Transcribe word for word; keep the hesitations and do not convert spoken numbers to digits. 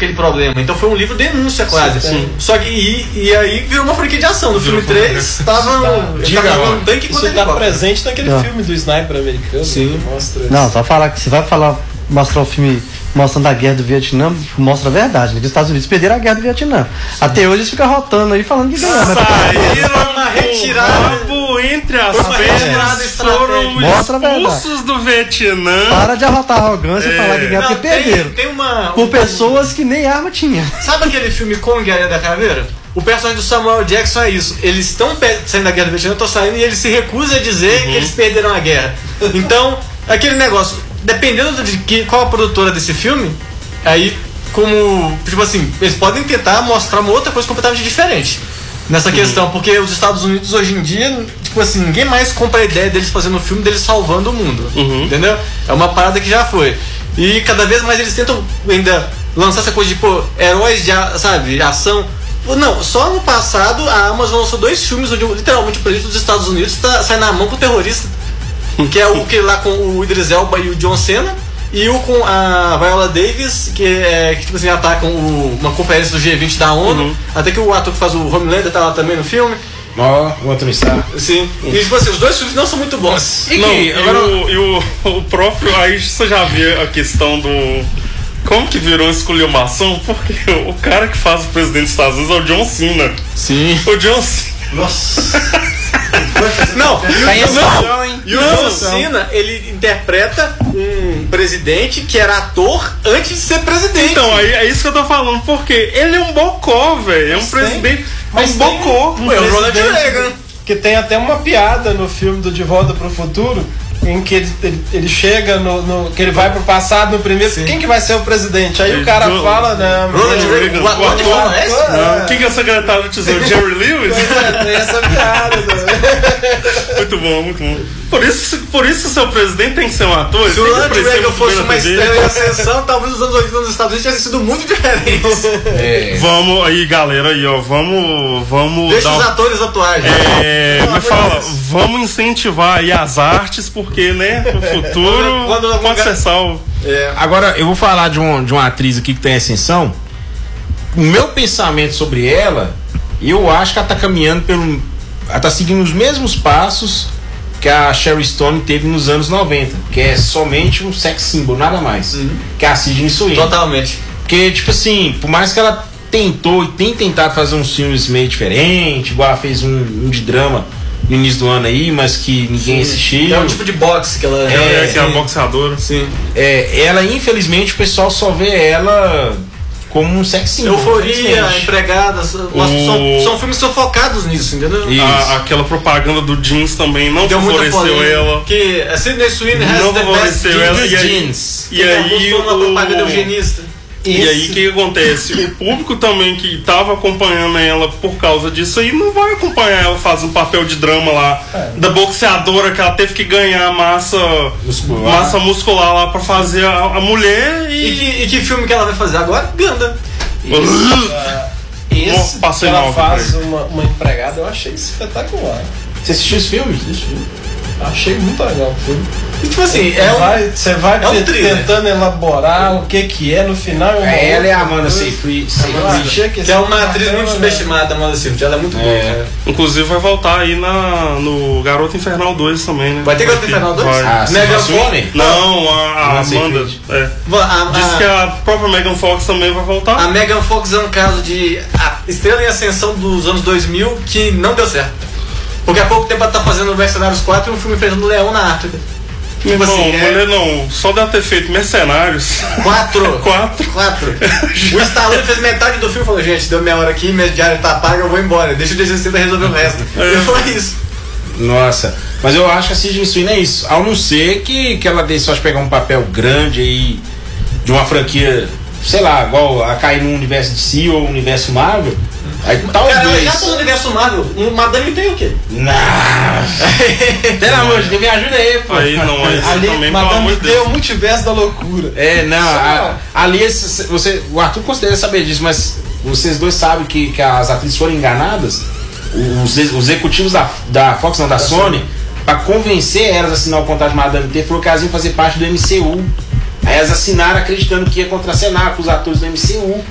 aquele problema. Então foi um livro denúncia quase. Sim, sim. Só que e, e aí virou uma franquia de ação. No filme três tava Diga, um tanque Isso tá presente naquele Não. filme do sniper americano. Sim. Que mostra Não, só falar que você vai falar, mostrar o filme mostrando a guerra do Vietnã, mostra a verdade, né? Que os Estados Unidos perderam a guerra do Vietnã. Até hoje eles ficam rotando aí falando que ganharam. mas- Saíram Uma com retirada. o rabo entre as Uma retirada pernas, foram Mostra a verdade. expulsos do Vietnã. Para de arrotar a arrogância e falar que ganharam Não, porque tem, perderam. tem uma. Por um- pessoas que nem arma tinha. Sabe aquele filme Kong e a Ilha da Caveira? O personagem do Samuel Jackson é isso. Eles estão pe- saindo da guerra do Vietnã, estão saindo e ele se recusa a dizer que eles perderam a guerra. Então, aquele negócio, dependendo de que, qual a produtora desse filme, aí, como, tipo assim, eles podem tentar mostrar uma outra coisa completamente diferente nessa questão, porque os Estados Unidos hoje em dia, tipo assim, ninguém mais compra a ideia deles fazendo um filme deles salvando o mundo, Uhum. entendeu? É uma parada que já foi. E cada vez mais eles tentam ainda lançar essa coisa de, pô, heróis de, a- sabe, ação. Não, só no passado a Amazon lançou dois filmes onde literalmente o presidente dos Estados Unidos tá, sai na mão com o terrorista. Que é o que lá com o Idris Elba e o John Cena, e o com a Viola Davis, que é que tipo assim, atacam o- uma conferência do G vinte da ONU, Uhum. até que o ator que faz o Homelander tá lá também no filme. Ó, o Anthony Starr. Sim. E tipo assim, os dois filmes não são muito bons. E Não, que, e, agora, o, e o, o próprio. Aí você já viu a questão do. Como que virou esculhambação? Porque o cara que faz o presidente dos Estados Unidos é o John Cena. Sim. O John Cena. Nossa. Não, tá em ascensão, hein? e o Não, John não. Cena, ele interpreta um presidente que era ator antes de ser presidente. Então, aí é isso que eu tô falando, porque ele é um bocó, velho. É um Mas presidente. tem- É mas um tem bocó. um Ué, o Ronald presidente Reagan. Que tem até uma piada no filme do De Volta pro Futuro, em que ele, ele, ele chega no, no- que ele vai pro passado no primeiro. Sim. Quem que vai ser o presidente? Aí Ele- o cara Ro- fala, né? Ronald meu- Reagan, o o ator que ator- fala esse? Não, quem que é o secretário do Tesouro? Jerry Lewis? É, tem essa piada também. Muito bom, muito bom. Por isso, por isso seu presidente tem que ser um ator. Se ele o tem que Ronald aparecer Reagan muito fosse bem na uma T V. estrela em ascensão, talvez os anos oitenta nos Estados Unidos tivessem sido muito diferentes. é, Vamos aí, galera, aí, ó. Vamos. Vamos Deixa dar os um- atores atuais. É, Pelo me amor de fala, Deus. vamos incentivar aí as artes, porque, né, no futuro Quando- quando algum pode lugar- ser salvo. É. agora eu vou falar de, um, de uma atriz aqui que tem ascensão. O meu pensamento sobre ela, eu acho que ela tá caminhando pelo. Ela tá seguindo os mesmos passos que a Sherry Stone teve nos anos noventa, que é somente um sex symbol, nada mais. Que é a Sydney Sweeney. Totalmente. Porque, tipo assim, por mais que ela tentou e tem tentado fazer uns filmes meio diferentes, igual ela fez um, um de drama no início do ano aí, mas que ninguém assistiu. É um tipo de boxe que ela É, que é a sim. boxeadora. Sim. É, ela, infelizmente, o pessoal só vê ela como um sex symbol. Euforia, infelizmente. Empregadas, O- são, são filmes que são focados nisso, entendeu? E- A- aquela propaganda do jeans também não Deu muita favoreceu polêmica. ela. Que a Sidney Sweeney has Não the best favoreceu ela. jeans. E aí, jeans. e aí uma propaganda o, eugenista. e aí o que acontece? O público também que tava acompanhando ela por causa disso aí não vai acompanhar ela fazendo papel de drama lá da boxeadora que ela teve que ganhar massa Muscular. massa muscular lá pra fazer a, a mulher E e, que, e que filme que ela vai fazer agora? Ganda. Esse Nossa, passei que ela mal, faz peraí. uma, uma empregada, eu achei espetacular. Você assistiu esse filme? Achei muito legal o filme. E, tipo assim, é um. Vai- Você vai, é um te- thriller. tentando elaborar o que que é no final. uma É, ela é a outra Amanda coisa. Seyfried. Eu Seyfried. achei que Que é esse uma atriz papel muito era- subestimada, Amanda Seyfried. Ela é muito boa. É. cara. inclusive vai voltar aí na, no Garota Infernal dois também, né? Vai ter Garota Infernal dois? Vai. Ah, Megan Sydney Sweeney? Não, a, a Amanda Amanda. Seyfried. É. A, Diz a- que a própria Megan Fox também vai voltar. a Megan Fox é um caso de a estrela em ascensão dos anos dois mil que não deu certo. Porque há pouco tempo ela tá fazendo Mercenários quatro e um filme enfrentando o Leão na África. Não, Tipo assim, é- mulher não, só deve ter feito Mercenários. Quatro. Quatro. Quatro. O Stallone fez metade do filme e falou, gente, deu meia hora aqui, minha diária tá paga, eu vou embora. Deixa o D G C resolver o resto. É. E foi isso. Nossa, mas eu acho que a Sydney Sweeney é isso. Ao não ser que, que ela deixe só de pegar um papel grande aí de uma franquia, sei lá, igual a cair no universo D C ou universo Marvel. Aí Cara, ela talvez. já tá no universo Marvel. Um Madame tem o quê? Não. Pelo amor de Deus, me ajuda aí, pô. Aí não, aí você Ali, também, pelo amor Madame de T é o Deus. multiverso da loucura. É, não, a- ali esse- você, o Arthur considera saber disso, mas vocês dois sabem que, que as atrizes foram enganadas, os, ex- os executivos da, da Fox, não, da Sony, pra convencer elas a assinar o contrato de Madame T, falou que elas iam fazer parte do M C U. Aí elas assinaram acreditando que ia contracenar com os atores do M C U.